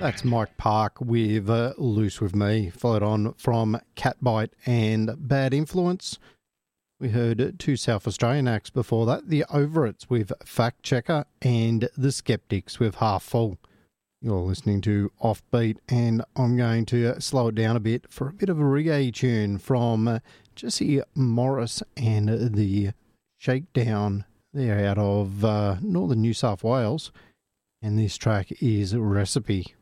That's Mike Park with Loose With Me, followed on from Catbite and Bad Influence. We heard two South Australian acts before that, the Overits with Fact Checker and the Skeptics with Half Full. You're listening to Offbeat, and I'm going to slow it down a bit for a bit of a reggae tune from Jesse Morris and the Shakedown. They're out of northern New South Wales, and this track is Recipe.